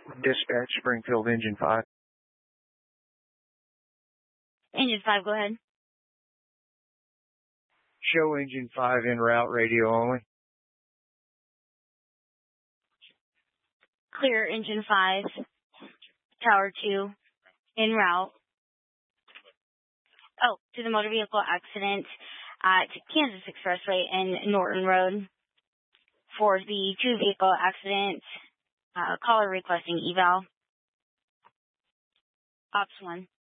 Dispatch, Springfield, Engine 5. Engine 5, go ahead. Show Engine 5 en route, radio only. Clear Engine 5, Tower 2, en route. Oh, to the motor vehicle accident at Kansas Expressway and Norton Road. For the two vehicle accident, caller requesting eval. Ops 1.